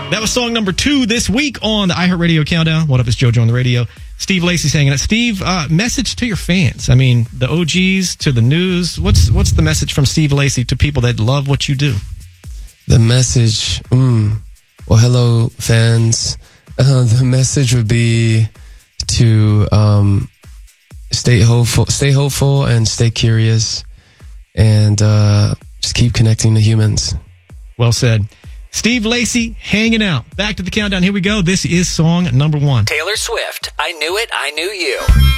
That was song number 2 this week on the iHeartRadio Countdown. What up, it's JoJo on the radio. Steve Lacy's hanging out. Steve, message to your fans. I mean, the OGs to the news. What's the message from Steve Lacy to people that love what you do? The message, well, hello, fans. The message would be to stay hopeful, and stay curious, and just keep connecting to humans. Well said. Steve Lacy hanging out. Back to the countdown. Here we go. This is song number 1. Taylor Swift, I Knew It, I Knew You.